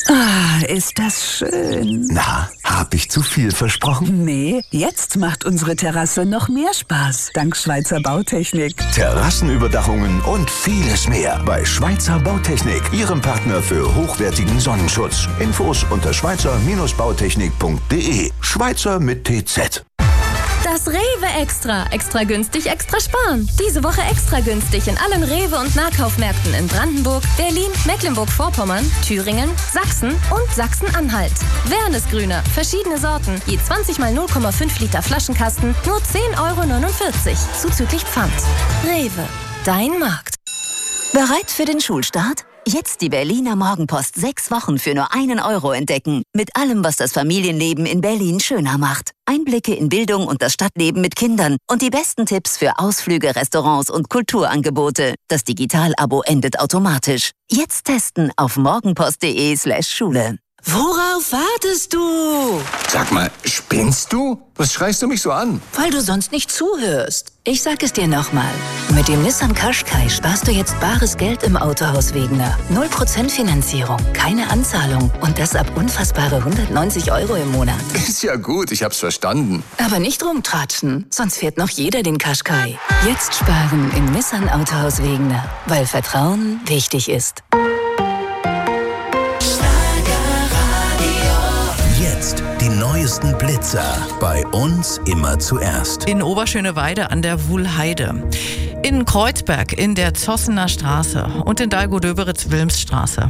Ah, ist das schön. Na, hab ich zu viel versprochen? Nee, jetzt macht unsere Terrasse noch mehr Spaß, dank Schweizer Bautechnik. Terrassenüberdachungen und vieles mehr bei Schweizer Bautechnik, Ihrem Partner für hochwertigen Sonnenschutz. Infos unter schweizer-bautechnik.de. Schweizer mit TZ. Das Rewe Extra. Extra günstig, extra sparen. Diese Woche extra günstig in allen Rewe- und Nahkaufmärkten in Brandenburg, Berlin, Mecklenburg-Vorpommern, Thüringen, Sachsen und Sachsen-Anhalt. Wernesgrüner, verschiedene Sorten, je 20 mal 0,5 Liter Flaschenkasten, nur 10,49 € zuzüglich Pfand. Rewe, dein Markt. Bereit für den Schulstart? Jetzt die Berliner Morgenpost 6 Wochen für nur 1 € entdecken. Mit allem, was das Familienleben in Berlin schöner macht. Einblicke in Bildung und das Stadtleben mit Kindern und die besten Tipps für Ausflüge, Restaurants und Kulturangebote. Das Digital-Abo endet automatisch. Jetzt testen auf morgenpost.de/Schule. Worauf wartest du? Sag mal, spinnst du? Was schreist du mich so an? Weil du sonst nicht zuhörst. Ich sag es dir nochmal. Mit dem Nissan Qashqai sparst du jetzt bares Geld im Autohaus Wegener. 0% Finanzierung, keine Anzahlung und das ab unfassbare 190 € im Monat. Ist ja gut, ich hab's verstanden. Aber nicht rumtratschen, sonst fährt noch jeder den Qashqai. Jetzt sparen im Nissan Autohaus Wegener, weil Vertrauen wichtig ist. Die neuesten Blitzer. Bei uns immer zuerst. In Oberschöneweide an der Wuhlheide. In Kreuzberg in der Zossener Straße. Und in Dahlgow-Döberitz-Wilmsstraße.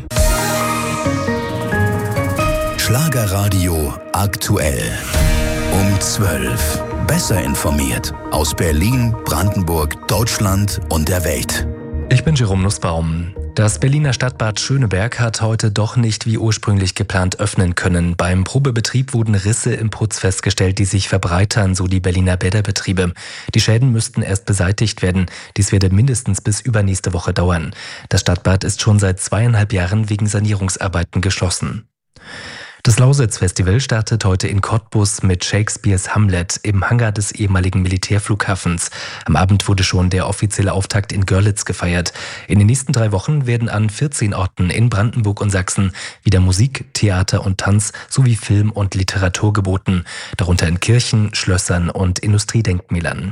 Schlagerradio aktuell. Um 12. Besser informiert. Aus Berlin, Brandenburg, Deutschland und der Welt. Ich bin Jerome Nussbaum. Das Berliner Stadtbad Schöneberg hat heute doch nicht wie ursprünglich geplant öffnen können. Beim Probebetrieb wurden Risse im Putz festgestellt, die sich verbreitern, so die Berliner Bäderbetriebe. Die Schäden müssten erst beseitigt werden. Dies werde mindestens bis übernächste Woche dauern. Das Stadtbad ist schon seit 2,5 Jahren wegen Sanierungsarbeiten geschlossen. Das Lausitz-Festival startet heute in Cottbus mit Shakespeares Hamlet im Hangar des ehemaligen Militärflughafens. Am Abend wurde schon der offizielle Auftakt in Görlitz gefeiert. In den nächsten 3 Wochen werden an 14 Orten in Brandenburg und Sachsen wieder Musik, Theater und Tanz sowie Film und Literatur geboten, darunter in Kirchen, Schlössern und Industriedenkmälern.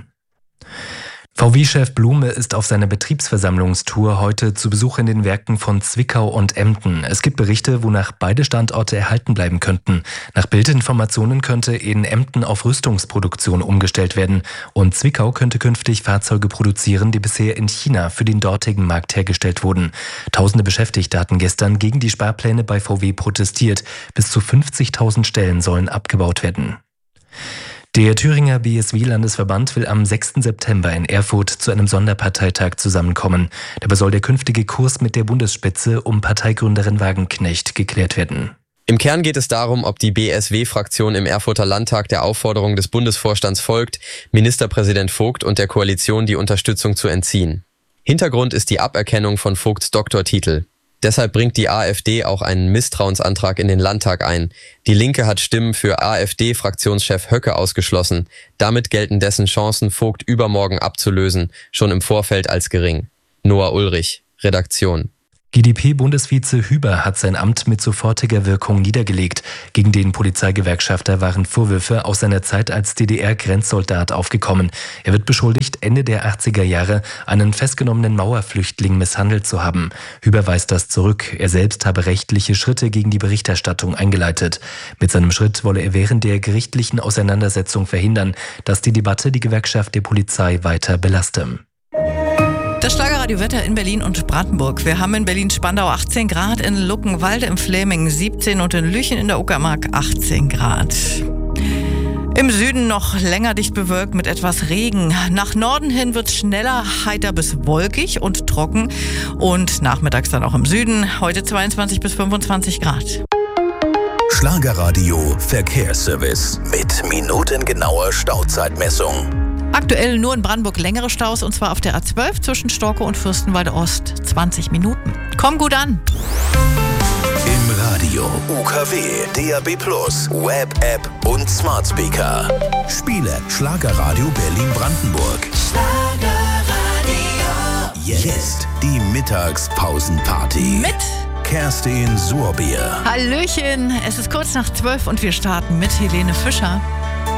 VW-Chef Blume ist auf seiner Betriebsversammlungstour heute zu Besuch in den Werken von Zwickau und Emden. Es gibt Berichte, wonach beide Standorte erhalten bleiben könnten. Nach Bildinformationen könnte in Emden auf Rüstungsproduktion umgestellt werden und Zwickau könnte künftig Fahrzeuge produzieren, die bisher in China für den dortigen Markt hergestellt wurden. Tausende Beschäftigte hatten gestern gegen die Sparpläne bei VW protestiert. Bis zu 50.000 Stellen sollen abgebaut werden. Der Thüringer BSW-Landesverband will am 6. September in Erfurt zu einem Sonderparteitag zusammenkommen. Dabei soll der künftige Kurs mit der Bundesspitze um Parteigründerin Wagenknecht geklärt werden. Im Kern geht es darum, ob die BSW-Fraktion im Erfurter Landtag der Aufforderung des Bundesvorstands folgt, Ministerpräsident Vogt und der Koalition die Unterstützung zu entziehen. Hintergrund ist die Aberkennung von Vogts Doktortitel. Deshalb bringt die AfD auch einen Misstrauensantrag in den Landtag ein. Die Linke hat Stimmen für AfD-Fraktionschef Höcke ausgeschlossen. Damit gelten dessen Chancen, Vogt übermorgen abzulösen, schon im Vorfeld als gering. Noah Ulrich, Redaktion. GdP-Bundesvize Hüber hat sein Amt mit sofortiger Wirkung niedergelegt. Gegen den Polizeigewerkschafter waren Vorwürfe aus seiner Zeit als DDR-Grenzsoldat aufgekommen. Er wird beschuldigt, Ende der 80er Jahre einen festgenommenen Mauerflüchtling misshandelt zu haben. Hüber weist das zurück. Er selbst habe rechtliche Schritte gegen die Berichterstattung eingeleitet. Mit seinem Schritt wolle er während der gerichtlichen Auseinandersetzung verhindern, dass die Debatte die Gewerkschaft der Polizei weiter belaste. Das Schlagerradio-Wetter in Berlin und Brandenburg. Wir haben in Berlin-Spandau 18 Grad, in Luckenwalde im Fläming 17 und in Lüchen in der Uckermark 18 Grad. Im Süden noch länger dicht bewölkt mit etwas Regen. Nach Norden hin wird es schneller heiter bis wolkig und trocken. Und nachmittags dann auch im Süden. Heute 22 bis 25 Grad. Schlagerradio Verkehrsservice mit minutengenauer Stauzeitmessung. Aktuell nur in Brandenburg längere Staus, und zwar auf der A12 zwischen Storkow und Fürstenwalde Ost. 20 Minuten. Komm gut an. Im Radio, UKW, DAB+, Web-App und Smart Speaker. Spiele Schlagerradio Berlin-Brandenburg. Schlagerradio. Jetzt die Mittagspausenparty. Mit Kerstin Sorbier. Hallöchen, es ist kurz nach 12 und wir starten mit Helene Fischer.